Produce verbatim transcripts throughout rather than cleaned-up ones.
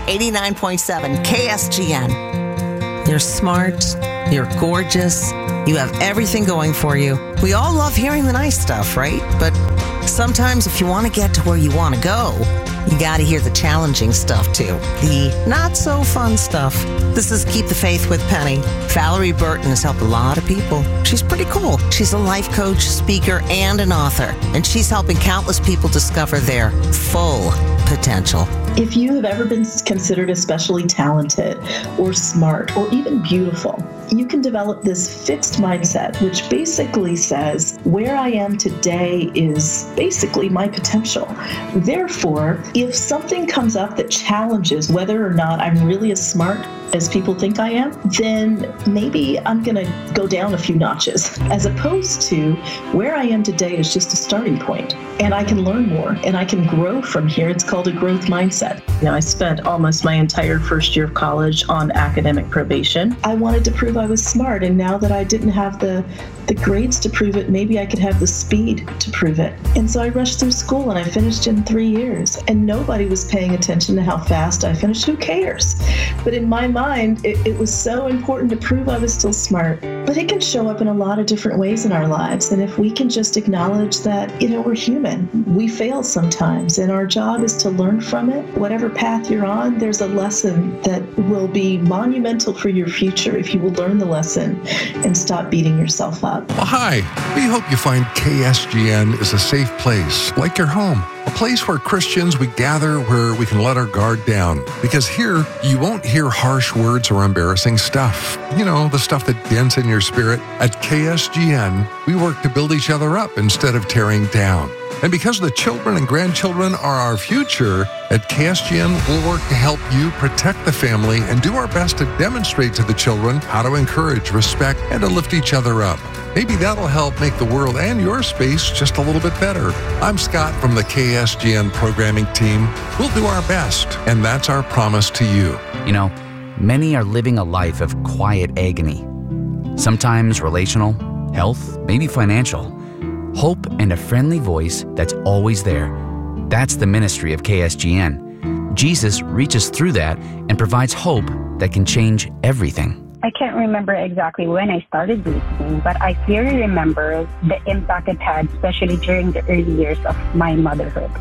eighty-nine point seven K S G N. You're smart. You're gorgeous. You have everything going for you. We all love hearing the nice stuff, right? But sometimes if you want to get to where you want to go, you got to hear the challenging stuff too. The not so fun stuff. This is Keep the Faith with Penny. Valerie Burton has helped a lot of people. She's pretty cool. She's a life coach, speaker, and an author. And she's helping countless people discover their full potential. If you have ever been considered especially talented or smart or even beautiful, you can develop this fixed mindset, which basically says where I am today is basically my potential. Therefore, if something comes up that challenges whether or not I'm really as smart as people think I am, then maybe I'm going to go down a few notches, as opposed to where I am today is just a starting point, and I can learn more and I can grow from here. It's called a growth mindset. You know, I spent almost my entire first year of college on academic probation. I wanted to prove I was smart, and now that I didn't have the the grades to prove it, maybe I could have the speed to prove it. And so I rushed through school and I finished in three years. And nobody was paying attention to how fast I finished. Who cares? But in my mind, it, it was so important to prove I was still smart. But it can show up in a lot of different ways in our lives. And if we can just acknowledge that, you know, we're human. We fail sometimes, and our job is to learn from it. Whatever path you're on, there's a lesson that will be monumental for your future if you will learn the lesson and stop beating yourself up. Well, hi. We hope you find K S G N is a safe place, like your home. A place where Christians, we gather where we can let our guard down. Because here, you won't hear harsh words or embarrassing stuff. You know, the stuff that dents in your spirit. At K S G N, we work to build each other up instead of tearing down. And because the children and grandchildren are our future, at K S G N, we'll work to help you protect the family and do our best to demonstrate to the children how to encourage, respect, and to lift each other up. Maybe that'll help make the world and your space just a little bit better. I'm Scott from the K S G N programming team. We'll do our best, and that's our promise to you. You know, many are living a life of quiet agony. Sometimes relational, health, maybe financial. Hope and a friendly voice that's always there. That's the ministry of K S G N. Jesus reaches through that and provides hope that can change everything. I can't remember exactly when I started listening, but I clearly remember the impact it had, especially during the early years of my motherhood.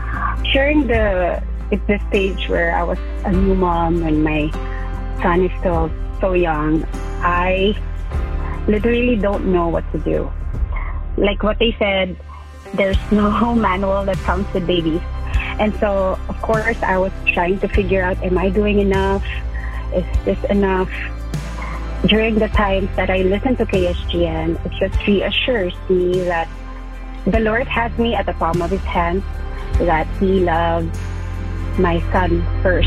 During the, it's the stage where I was a new mom and my son is still so young, I literally don't know what to do. Like what they said, there's no manual that comes with babies. And so, of course, I was trying to figure out, am I doing enough? Is this enough? During the times that I listened to K S G N, it just reassures me that the Lord has me at the palm of His hand, that He loves my son first.